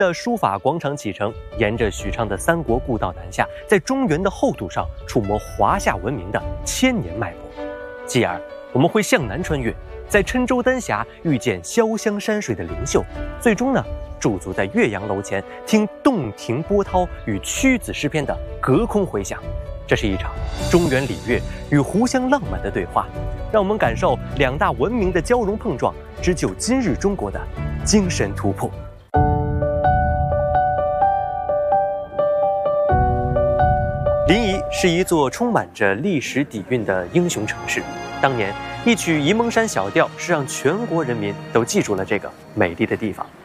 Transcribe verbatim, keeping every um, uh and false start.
的书法广场启程，沿着许昌的三国故道南下，在中原的厚土上触摸华夏文明的千年脉搏。继而，我们会向南穿越，在郴州丹霞遇见潇湘山水的灵秀，最终呢，驻足在岳阳楼前，听洞庭波涛与屈子诗篇的隔空回响。这是一场中原礼乐与湖湘浪漫的对话，让我们感受两大文明的交融碰撞，织就今日中国的精神突破。临沂是一座充满着历史底蕴的英雄城市，当年一曲沂蒙山小调是让全国人民都记住了这个美丽的地方。